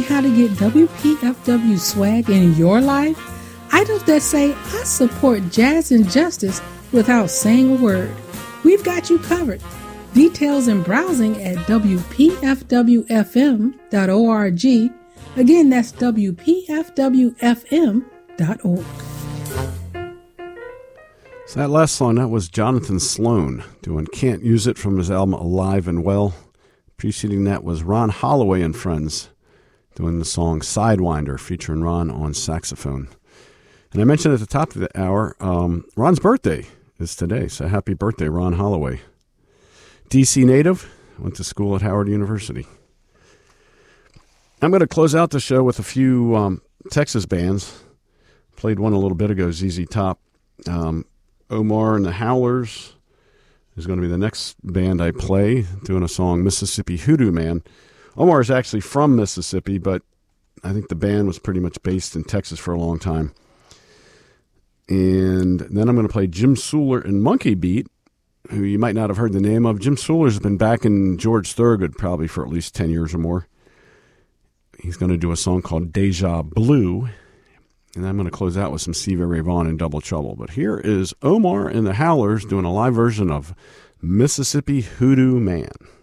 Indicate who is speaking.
Speaker 1: how to get WPFW swag in your life? Items that say, I support jazz and justice without saying a word. We've got you covered. Details and browsing at WPFWFM.org. Again, that's WPFWFM.org.
Speaker 2: So that last song, that was Jonathan Sloan doing Can't Use It from his album Alive and Well. Preceding that was Ron Holloway and Friends doing the song Sidewinder, featuring Ron on saxophone. And I mentioned at the top of the hour, Ron's birthday is today, so happy birthday, Ron Holloway. DC native, went to school at Howard University. I'm going to close out the show with a few Texas bands. Played one a little bit ago, ZZ Top. Omar and the Howlers is going to be the next band I play, doing a song, Mississippi Hoodoo Man. Omar is actually from Mississippi, but I think the band was pretty much based in Texas for a long time. And then I'm going to play Jim Suler and Monkey Beat, who you might not have heard the name of. Jim Suler's been back in George Thorogood probably for at least 10 years or more. He's going to do a song called Deja Blue. And I'm going to close out with some Stevie Ray Vaughan and Double Trouble. But here is Omar and the Howlers doing a live version of Mississippi Hoodoo Man.